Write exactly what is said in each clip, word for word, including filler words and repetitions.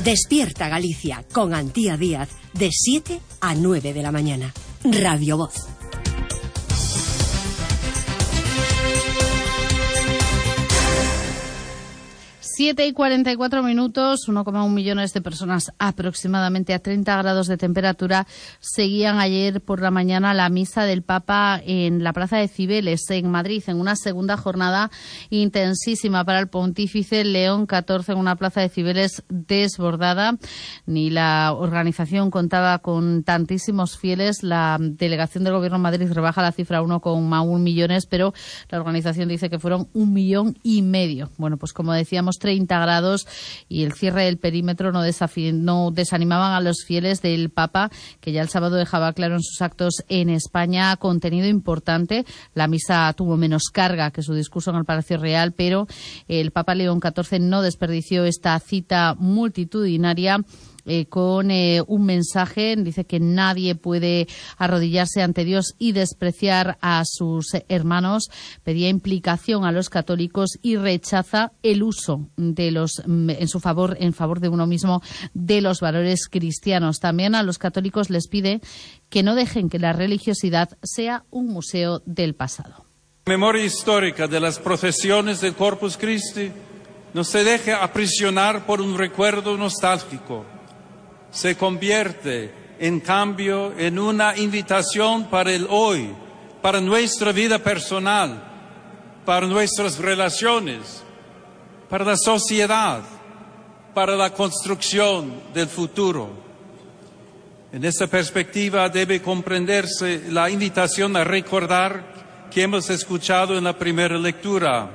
Despierta Galicia con Antía Díaz de siete a nueve de la mañana. Radio Voz. siete y cuarenta y cuatro minutos, uno coma uno millones de personas aproximadamente a treinta grados de temperatura seguían ayer por la mañana la misa del Papa en la Plaza de Cibeles, en Madrid, en una segunda jornada intensísima para el pontífice León catorce, en una Plaza de Cibeles desbordada. Ni la organización contaba con tantísimos fieles. La delegación del Gobierno de Madrid rebaja la cifra a uno coma uno millones, pero la organización dice que fueron un millón y medio. Bueno, pues como decíamos, treinta grados y el cierre del perímetro no, desafi- no desanimaban a los fieles del Papa, que ya el sábado dejaba claro en sus actos en España contenido importante. La misa tuvo menos carga que su discurso en el Palacio Real, pero el Papa León catorce no desperdició esta cita multitudinaria Eh, con eh, un mensaje. Dice que nadie puede arrodillarse ante Dios y despreciar a sus hermanos. Pedía implicación a los católicos y rechaza el uso de los en su favor, en favor de uno mismo, de los valores cristianos. También a los católicos les pide que no dejen que la religiosidad sea un museo del pasado. La memoria histórica de las procesiones del Corpus Christi no se deje aprisionar por un recuerdo nostálgico. Se convierte, en cambio, en una invitación para el hoy, para nuestra vida personal, para nuestras relaciones, para la sociedad, para la construcción del futuro. En esta perspectiva debe comprenderse la invitación a recordar que hemos escuchado en la primera lectura.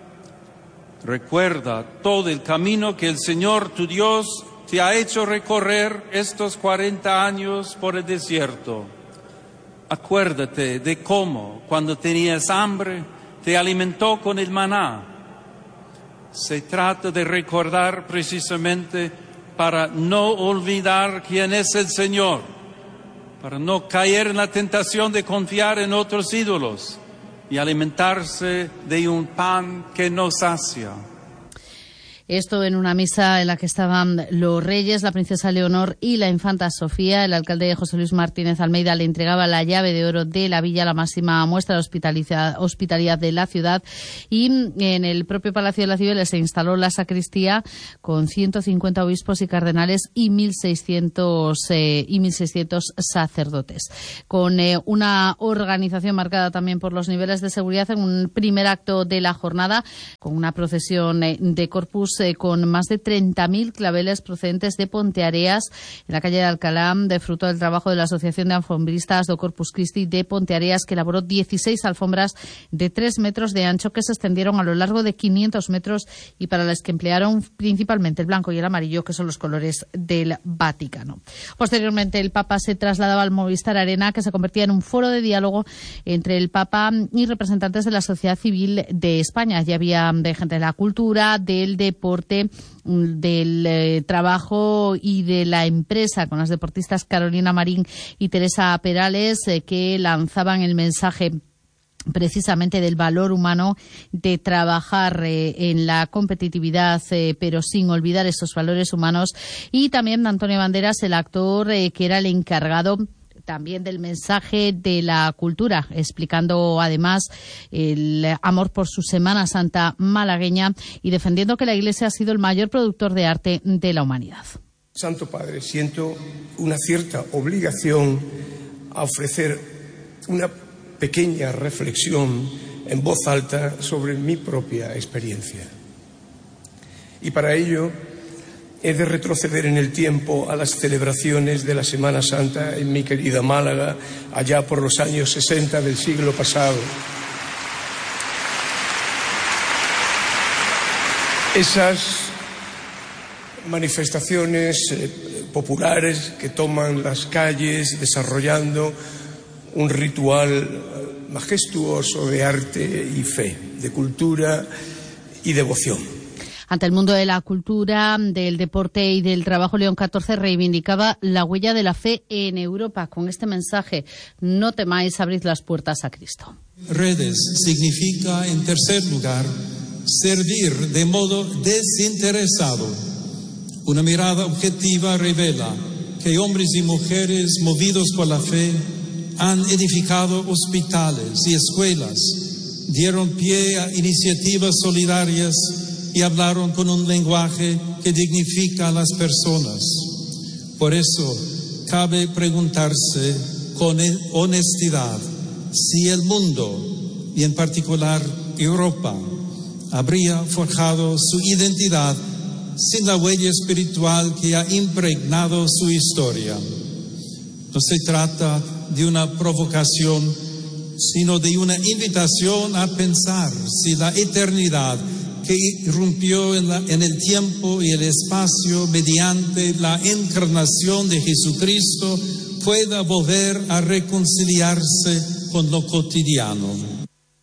Recuerda todo el camino que el Señor tu Dios te ha hecho recorrer estos cuarenta años por el desierto. Acuérdate de cómo, cuando tenías hambre, te alimentó con el maná. Se trata de recordar precisamente para no olvidar quién es el Señor, para no caer en la tentación de confiar en otros ídolos y alimentarse de un pan que nos sacia. Esto en una misa en la que estaban los reyes, la princesa Leonor y la infanta Sofía. El alcalde José Luis Martínez Almeida le entregaba la llave de oro de la villa, la máxima muestra de hospitalidad de la ciudad. Y en el propio Palacio de la Cibeles se instaló la sacristía con ciento cincuenta obispos y cardenales y mil seiscientos, eh, y mil seiscientos sacerdotes. Con eh, una organización marcada también por los niveles de seguridad en un primer acto de la jornada, con una procesión eh, de Corpus con más de treinta mil claveles procedentes de Ponteareas en la calle de Alcalá, de fruto del trabajo de la Asociación de Alfombristas do Corpus Christi de Ponteareas, que elaboró dieciséis alfombras de tres metros de ancho que se extendieron a lo largo de quinientos metros y para las que emplearon principalmente el blanco y el amarillo, que son los colores del Vaticano. Posteriormente, el Papa se trasladaba al Movistar Arena, que se convertía en un foro de diálogo entre el Papa y representantes de la sociedad civil de España. Ya había de gente de la cultura, del deporte, del eh, trabajo y de la empresa, con las deportistas Carolina Marín y Teresa Perales, eh, que lanzaban el mensaje precisamente del valor humano de trabajar eh, en la competitividad, eh, pero sin olvidar esos valores humanos. Y también Antonio Banderas, el actor eh, que era el encargado también del mensaje de la cultura, explicando además el amor por su Semana Santa malagueña y defendiendo que la Iglesia ha sido el mayor productor de arte de la humanidad. Santo Padre, siento una cierta obligación a ofrecer una pequeña reflexión en voz alta sobre mi propia experiencia. Y para ello he de retroceder en el tiempo a las celebraciones de la Semana Santa en mi querida Málaga, allá por los años sesenta del siglo pasado. Esas manifestaciones eh, populares que toman las calles desarrollando un ritual majestuoso de arte y fe, de cultura y devoción. Ante el mundo de la cultura, del deporte y del trabajo, León catorce reivindicaba la huella de la fe en Europa con este mensaje: no temáis, abrid las puertas a Cristo. Redes significa, en tercer lugar, servir de modo desinteresado, Una mirada objetiva revela que hombres y mujeres movidos por la fe han edificado hospitales y escuelas, dieron pie a iniciativas solidarias y hablaron con un lenguaje que dignifica a las personas. Por eso, cabe preguntarse con honestidad si el mundo, y en particular Europa, habría forjado su identidad sin la huella espiritual que ha impregnado su historia. No se trata de una provocación, sino de una invitación a pensar si la eternidad que irrumpió en, la, en el tiempo y el espacio mediante la encarnación de Jesucristo pueda volver a reconciliarse con lo cotidiano.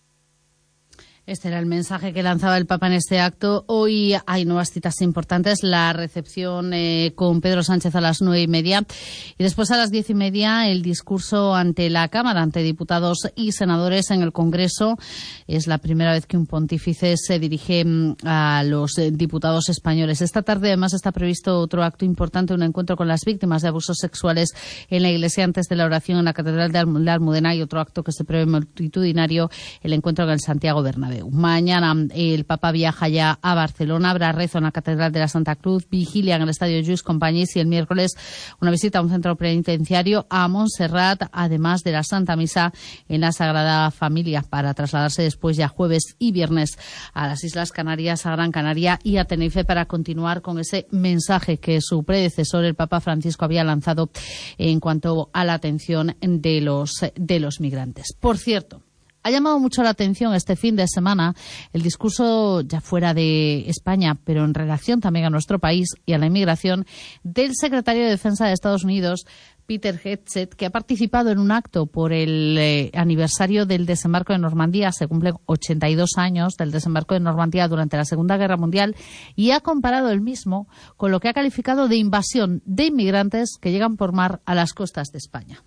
Este era el mensaje que lanzaba el Papa en este acto. Hoy hay nuevas citas importantes. La recepción eh, con Pedro Sánchez a las nueve y media. Y después a las diez y media el discurso ante la Cámara, ante diputados y senadores en el Congreso. Es la primera vez que un pontífice se dirige a los diputados españoles. Esta tarde además está previsto otro acto importante, un encuentro con las víctimas de abusos sexuales en la Iglesia antes de la oración en la Catedral de la Almudena, y otro acto que se prevé multitudinario, el encuentro en el Santiago Bernabéu. Mañana el Papa viaja ya a Barcelona, habrá rezo en la Catedral de la Santa Cruz, vigilia en el Estadio Lluís Companys y el miércoles una visita a un centro penitenciario a Montserrat, además de la Santa Misa en la Sagrada Familia, para trasladarse después ya jueves y viernes a las Islas Canarias, a Gran Canaria y a Tenerife, para continuar con ese mensaje que su predecesor, el Papa Francisco, había lanzado en cuanto a la atención de los, de los migrantes. Por cierto, ha llamado mucho la atención este fin de semana el discurso, ya fuera de España, pero en relación también a nuestro país y a la inmigración, del secretario de Defensa de Estados Unidos, Peter Hegseth, que ha participado en un acto por el eh, aniversario del desembarco de Normandía. Se cumplen ochenta y dos años del desembarco de Normandía durante la Segunda Guerra Mundial, y ha comparado el mismo con lo que ha calificado de invasión de inmigrantes que llegan por mar a las costas de España.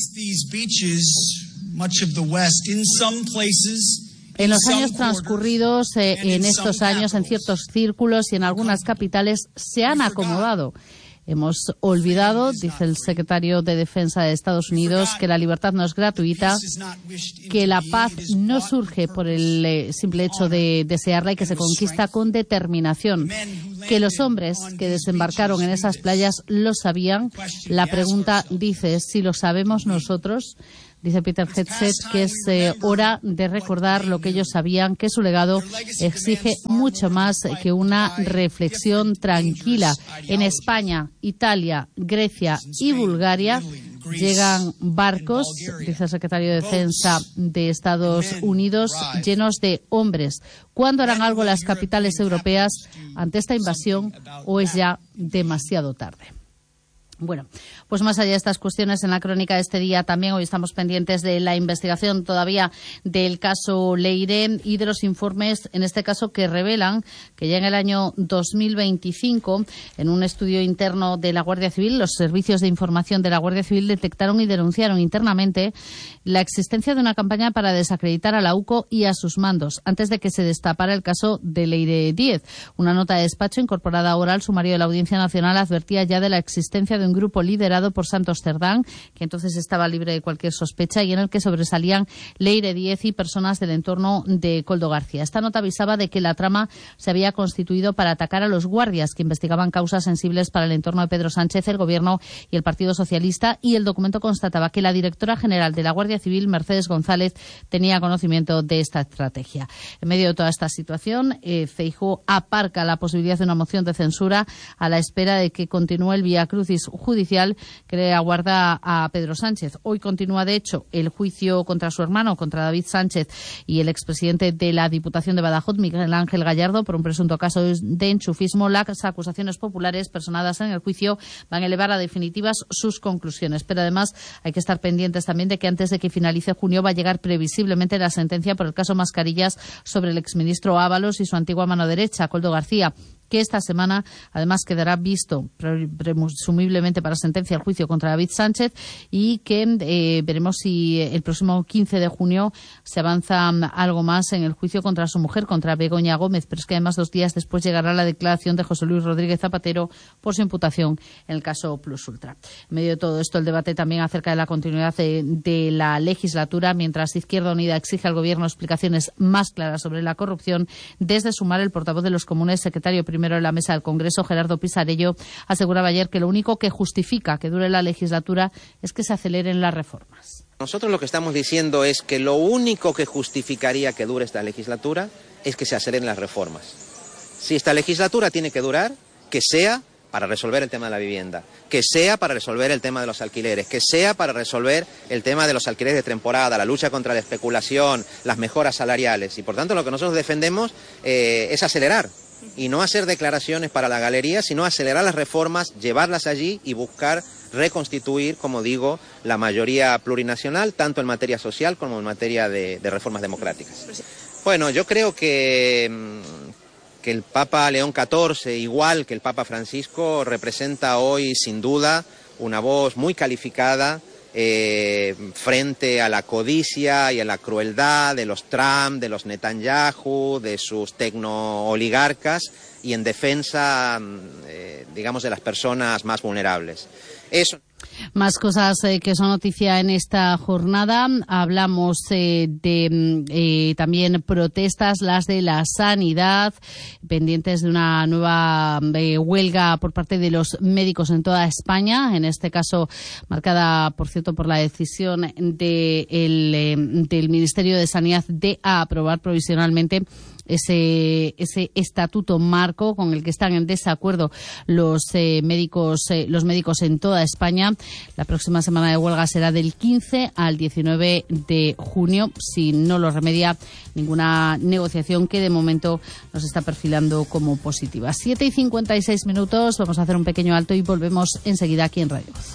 En los años transcurridos, eh, en estos años, en ciertos círculos y en algunas capitales, se han acomodado. Hemos olvidado, dice el secretario de Defensa de Estados Unidos, que la libertad no es gratuita, que la paz no surge por el eh, simple hecho de desearla y que se conquista con determinación, que los hombres que desembarcaron en esas playas lo sabían. La pregunta, dice, es si lo sabemos nosotros. Dice Peter Hegseth que es eh, hora de recordar lo que ellos sabían, que su legado exige mucho más que una reflexión tranquila. En España, Italia, Grecia y Bulgaria llegan barcos, dice el secretario de Defensa de Estados Unidos, llenos de hombres. ¿Cuándo harán algo las capitales europeas ante esta invasión, o es ya demasiado tarde? Bueno, pues más allá de estas cuestiones, en la crónica de este día también hoy estamos pendientes de la investigación todavía del caso Leire y de los informes, en este caso, que revelan que ya en el año dos mil veinticinco, en un estudio interno de la Guardia Civil, los servicios de información de la Guardia Civil detectaron y denunciaron internamente la existencia de una campaña para desacreditar a la U C O y a sus mandos, antes de que se destapara el caso de Leire Díez. Una nota de despacho incorporada ahora al sumario de la Audiencia Nacional advertía ya de la existencia de un grupo liderado por Santos Cerdán, que entonces estaba libre de cualquier sospecha y en el que sobresalían Leire Díez y personas del entorno de Koldo García. Esta nota avisaba de que la trama se había constituido para atacar a los guardias que investigaban causas sensibles para el entorno de Pedro Sánchez, el Gobierno y el Partido Socialista, y el documento constataba que la directora general de la Guardia Civil, Mercedes González, tenía conocimiento de esta estrategia. En medio de toda esta situación, eh, Feijóo aparca la posibilidad de una moción de censura a la espera de que continúe el viacrucis judicial que le aguarda a Pedro Sánchez. Hoy continúa, de hecho, el juicio contra su hermano, contra David Sánchez y el expresidente de la Diputación de Badajoz, Miguel Ángel Gallardo, por un presunto caso de enchufismo. Las acusaciones populares personadas en el juicio van a elevar a definitivas sus conclusiones. Pero además hay que estar pendientes también de que antes de que finalice junio va a llegar previsiblemente la sentencia por el caso Mascarillas sobre el exministro Ábalos y su antigua mano derecha, Koldo García, que esta semana además quedará visto presumiblemente para sentencia el juicio contra David Sánchez y que eh, veremos si el próximo quince de junio se avanza algo más en el juicio contra su mujer, contra Begoña Gómez, pero es que además dos días después llegará la declaración de José Luis Rodríguez Zapatero por su imputación en el caso Plus Ultra. En medio de todo esto, el debate también acerca de la continuidad de, de la legislatura, mientras Izquierda Unida exige al Gobierno explicaciones más claras sobre la corrupción. Desde Sumar, el portavoz de los Comunes, secretario primero de la mesa del Congreso, Gerardo Pisarello, aseguraba ayer que lo único que justifica que dure la legislatura es que se aceleren las reformas. Nosotros lo que estamos diciendo es que lo único que justificaría que dure esta legislatura es que se aceleren las reformas. Si esta legislatura tiene que durar, que sea para resolver el tema de la vivienda, que sea para resolver el tema de los alquileres, que sea para resolver el tema de los alquileres de temporada, la lucha contra la especulación, las mejoras salariales. Y por tanto lo que nosotros defendemos eh, es acelerar y no hacer declaraciones para la galería, sino acelerar las reformas, llevarlas allí y buscar reconstituir, como digo, la mayoría plurinacional, tanto en materia social como en materia de, de reformas democráticas. Bueno, yo creo que, que el Papa León catorce, igual que el Papa Francisco, representa hoy, sin duda, una voz muy calificada eh, frente a la codicia y a la crueldad de los Trump, de los Netanyahu, de sus tecno-oligarcas y en defensa, eh, digamos, de las personas más vulnerables. Eso. Más cosas eh, que son noticia en esta jornada. Hablamos eh, de eh, también protestas, las de la sanidad, pendientes de una nueva eh, huelga por parte de los médicos en toda España, en este caso marcada, por cierto, por la decisión de el, eh, del Ministerio de Sanidad de aprobar provisionalmente ese ese estatuto marco con el que están en desacuerdo los eh, médicos eh, los médicos en toda España. La próxima semana de huelga será del quince al diecinueve de junio, si no lo remedia ninguna negociación que de momento nos está perfilando como positiva. siete y cincuenta y seis minutos, vamos a hacer un pequeño alto y volvemos enseguida aquí en Radio Voz.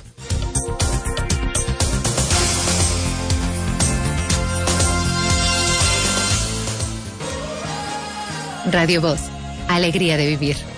Radio Voz, alegría de vivir.